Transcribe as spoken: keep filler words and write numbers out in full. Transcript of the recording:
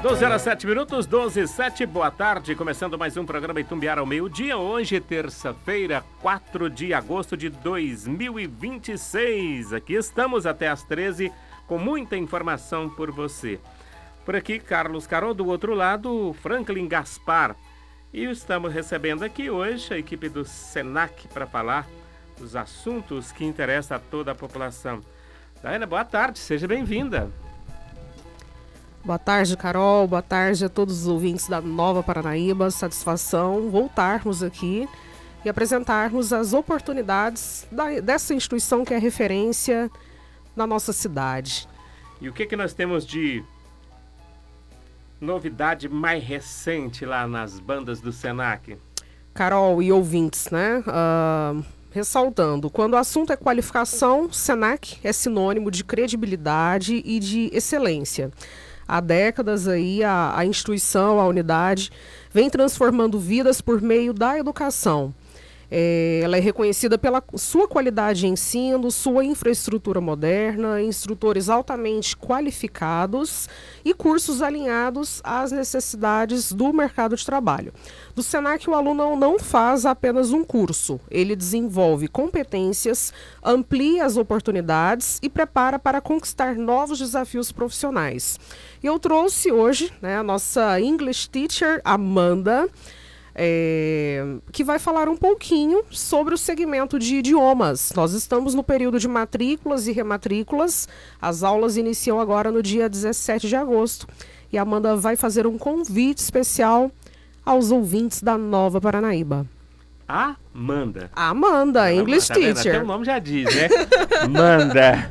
doze horas sete minutos, doze e sete, boa tarde, começando mais um programa Itumbiara ao meio-dia, hoje terça-feira, quatro de agosto de dois mil e vinte e seis, aqui estamos até às treze com muita informação por você. Por aqui, Carlos Carol, do outro lado, Franklin Gaspar, e estamos recebendo aqui hoje a equipe do Senac para falar dos assuntos que interessam a toda a população. Daina, boa tarde, seja bem-vinda. Boa tarde, Carol. Boa tarde a todos os ouvintes da Nova Paranaíba. Satisfação voltarmos aqui e apresentarmos as oportunidades da, dessa instituição que é referência na nossa cidade. E o que, que nós temos de novidade mais recente lá nas bandas do Senac? Carol e ouvintes, né? Uh, ressaltando, quando o assunto é qualificação, Senac é sinônimo de credibilidade e de excelência. Há décadas aí a, a instituição, a unidade, vem transformando vidas por meio da educação. É, ela é reconhecida pela sua qualidade de ensino, sua infraestrutura moderna, instrutores altamente qualificados e cursos alinhados às necessidades do mercado de trabalho. Do Senac, o aluno não faz apenas um curso, ele desenvolve competências, amplia as oportunidades e prepara para conquistar novos desafios profissionais. E eu trouxe hoje, né, a nossa English Teacher, Amanda, É, que vai falar um pouquinho sobre o segmento de idiomas. Nós estamos no período de matrículas e rematrículas. As aulas iniciam agora no dia dezessete de agosto. E a Amanda vai fazer um convite especial aos ouvintes da Nova Paranaíba. Amanda. Amanda, English tá Teacher. Até o nome já diz, né? Amanda.